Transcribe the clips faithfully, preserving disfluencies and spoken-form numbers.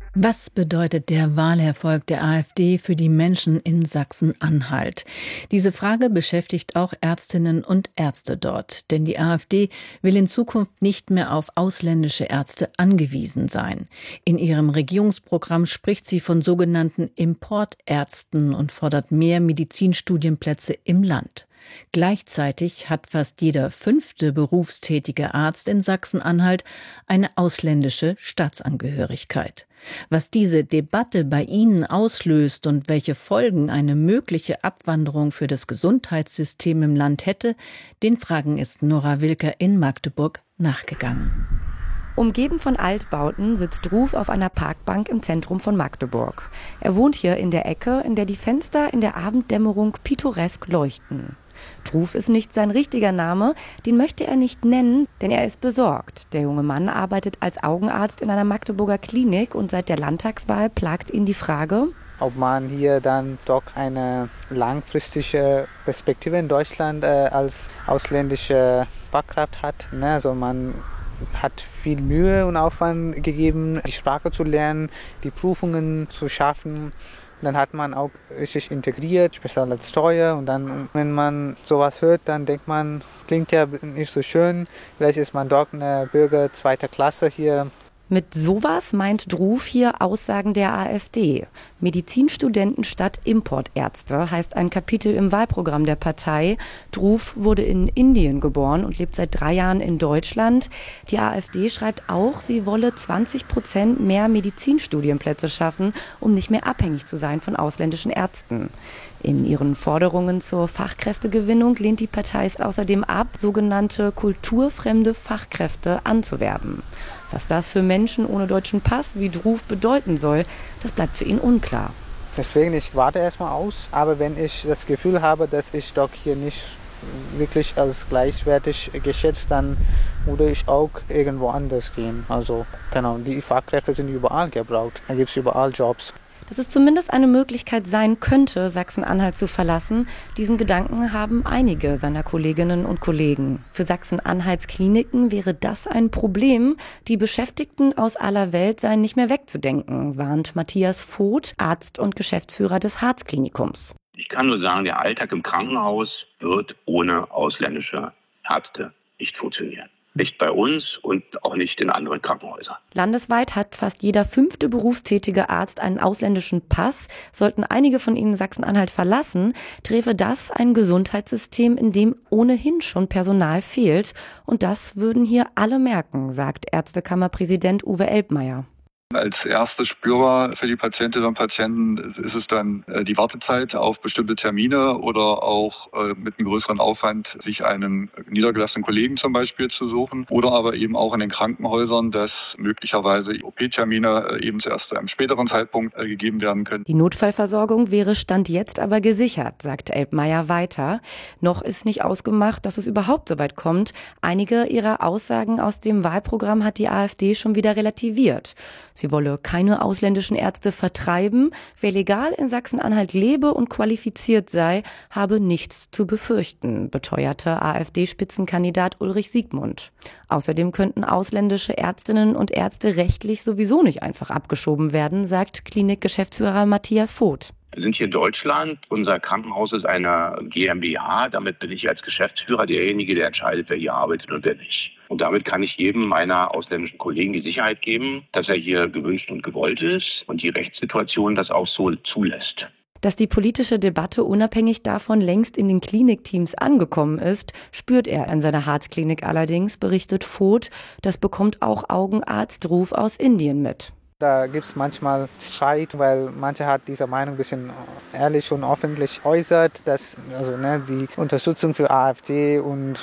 Was bedeutet der Wahlerfolg der AfD für die Menschen in Sachsen-Anhalt? Diese Frage beschäftigt auch Ärztinnen und Ärzte dort. Denn die AfD will in Zukunft nicht mehr auf ausländische Ärzte angewiesen sein. In ihrem Regierungsprogramm spricht sie von sogenannten Importärzten und fordert mehr Medizinstudienplätze im Land. Gleichzeitig hat fast jeder fünfte berufstätige Arzt in Sachsen-Anhalt eine ausländische Staatsangehörigkeit. Was diese Debatte bei Ihnen auslöst und welche Folgen eine mögliche Abwanderung für das Gesundheitssystem im Land hätte, den Fragen ist Nora Wilker in Magdeburg nachgegangen. Umgeben von Altbauten sitzt Ruf auf einer Parkbank im Zentrum von Magdeburg. Er wohnt hier in der Ecke, in der die Fenster in der Abenddämmerung pittoresk leuchten. Ruf ist nicht sein richtiger Name, den möchte er nicht nennen, denn er ist besorgt. Der junge Mann arbeitet als Augenarzt in einer Magdeburger Klinik und seit der Landtagswahl plagt ihn die Frage, ob man hier dann doch eine langfristige Perspektive in Deutschland äh, als ausländische Fachkraft hat. Ne? Also man hat viel Mühe und Aufwand gegeben, die Sprache zu lernen, die Prüfungen zu schaffen. Dann hat man auch richtig integriert, speziell als Steuer. Und dann, wenn man sowas hört, dann denkt man, klingt ja nicht so schön. Vielleicht ist man doch ein Bürger zweiter Klasse hier. Mit sowas meint Ruf hier Aussagen der AfD. Medizinstudenten statt Importärzte heißt ein Kapitel im Wahlprogramm der Partei. Ruf wurde in Indien geboren und lebt seit drei Jahren in Deutschland. Die AfD schreibt auch, sie wolle zwanzig Prozent mehr Medizinstudienplätze schaffen, um nicht mehr abhängig zu sein von ausländischen Ärzten. In ihren Forderungen zur Fachkräftegewinnung lehnt die Partei es außerdem ab, sogenannte kulturfremde Fachkräfte anzuwerben. Was das für Menschen ohne deutschen Pass wie Ruf bedeuten soll, das bleibt für ihn unklar. Deswegen, ich warte erstmal aus, aber wenn ich das Gefühl habe, dass ich doch hier nicht wirklich als gleichwertig geschätzt, dann würde ich auch irgendwo anders gehen. Also genau, die Fachkräfte sind überall gebraucht, da gibt es überall Jobs. Dass es zumindest eine Möglichkeit sein könnte, Sachsen-Anhalt zu verlassen, diesen Gedanken haben einige seiner Kolleginnen und Kollegen. Für Sachsen-Anhalts Kliniken wäre das ein Problem. Die Beschäftigten aus aller Welt seien nicht mehr wegzudenken, warnt Matthias Voth, Arzt und Geschäftsführer des Harz-Klinikums. Ich kann nur sagen, der Alltag im Krankenhaus wird ohne ausländische Ärzte nicht funktionieren. Nicht bei uns und auch nicht in anderen Krankenhäusern. Landesweit hat fast jeder fünfte berufstätige Arzt einen ausländischen Pass. Sollten einige von ihnen Sachsen-Anhalt verlassen, träfe das ein Gesundheitssystem, in dem ohnehin schon Personal fehlt. Und das würden hier alle merken, sagt Ärztekammerpräsident Uwe Elbmeier. Als erste Spürer für die Patientinnen und Patienten ist es dann die Wartezeit auf bestimmte Termine oder auch mit einem größeren Aufwand, sich einen niedergelassenen Kollegen zum Beispiel zu suchen. Oder aber eben auch in den Krankenhäusern, dass möglicherweise O P-Termine eben zuerst zu einem späteren Zeitpunkt gegeben werden können. Die Notfallversorgung wäre Stand jetzt aber gesichert, sagt Elbmeier weiter. Noch ist nicht ausgemacht, dass es überhaupt so weit kommt. Einige ihrer Aussagen aus dem Wahlprogramm hat die AfD schon wieder relativiert. Sie wolle keine ausländischen Ärzte vertreiben. Wer legal in Sachsen-Anhalt lebe und qualifiziert sei, habe nichts zu befürchten, beteuerte AfD-Spitzenkandidat Ulrich Siegmund. Außerdem könnten ausländische Ärztinnen und Ärzte rechtlich sowieso nicht einfach abgeschoben werden, sagt Klinikgeschäftsführer Matthias Voth. Wir sind hier in Deutschland. Unser Krankenhaus ist eine GmbH. Damit bin ich als Geschäftsführer derjenige, der entscheidet, wer hier arbeitet und wer nicht. Und damit kann ich jedem meiner ausländischen Kollegen die Sicherheit geben, dass er hier gewünscht und gewollt ist und die Rechtssituation das auch so zulässt. Dass die politische Debatte unabhängig davon längst in den Klinikteams angekommen ist, spürt er in seiner Harz-Klinik allerdings, berichtet Voth. Das bekommt auch Augenarzt Ruf aus Indien mit. Da gibt es manchmal Streit, weil manche hat diese Meinung ein bisschen ehrlich und öffentlich äußert, dass also ne, die Unterstützung für AfD und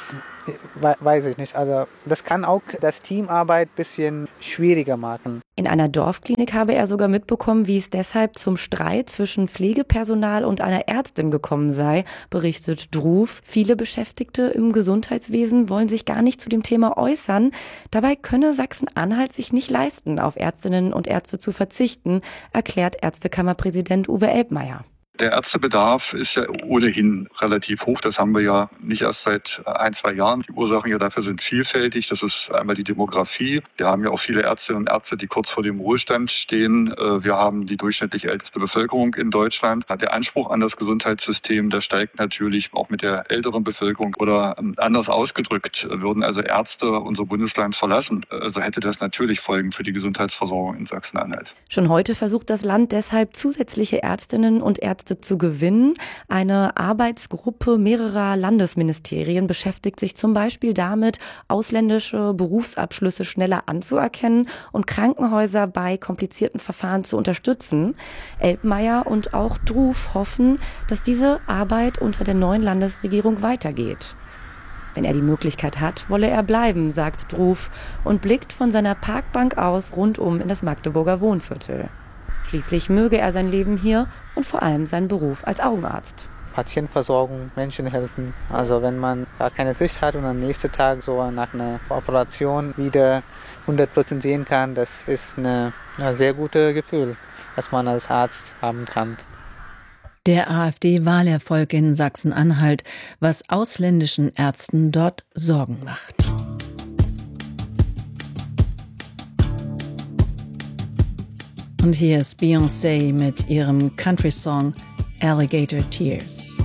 weiß ich nicht. Also das kann auch das Teamarbeit ein bisschen schwieriger machen. In einer Dorfklinik habe er sogar mitbekommen, wie es deshalb zum Streit zwischen Pflegepersonal und einer Ärztin gekommen sei, berichtet Ruf. Viele Beschäftigte im Gesundheitswesen wollen sich gar nicht zu dem Thema äußern. Dabei könne Sachsen-Anhalt sich nicht leisten, auf Ärztinnen und Ärzte zu verzichten, erklärt Ärztekammerpräsident Uwe Elbmeier. Der Ärztebedarf ist ja ohnehin relativ hoch. Das haben wir ja nicht erst seit ein, zwei Jahren. Die Ursachen ja dafür sind vielfältig. Das ist einmal die Demografie. Wir haben ja auch viele Ärztinnen und Ärzte, die kurz vor dem Ruhestand stehen. Wir haben die durchschnittlich älteste Bevölkerung in Deutschland. Der Anspruch an das Gesundheitssystem, der steigt natürlich auch mit der älteren Bevölkerung. Oder anders ausgedrückt, würden also Ärzte unser Bundesland verlassen, also hätte das natürlich Folgen für die Gesundheitsversorgung in Sachsen-Anhalt. Schon heute versucht das Land deshalb zusätzliche Ärztinnen und Ärzte zu gewinnen. Eine Arbeitsgruppe mehrerer Landesministerien beschäftigt sich zum Beispiel damit, ausländische Berufsabschlüsse schneller anzuerkennen und Krankenhäuser bei komplizierten Verfahren zu unterstützen. Elbmeier und auch Druff hoffen, dass diese Arbeit unter der neuen Landesregierung weitergeht. Wenn er die Möglichkeit hat, wolle er bleiben, sagt Druff und blickt von seiner Parkbank aus rundum in das Magdeburger Wohnviertel. Schließlich möge er sein Leben hier und vor allem seinen Beruf als Augenarzt. Patientenversorgung, Menschen helfen. Also wenn man gar keine Sicht hat und am nächsten Tag so nach einer Operation wieder hundert Prozent sehen kann, das ist ein sehr gutes Gefühl, das man als Arzt haben kann. Der AfD-Wahlerfolg in Sachsen-Anhalt, was ausländischen Ärzten dort Sorgen macht. Und hier ist Beyoncé mit ihrem Country-Song Alligator Tears.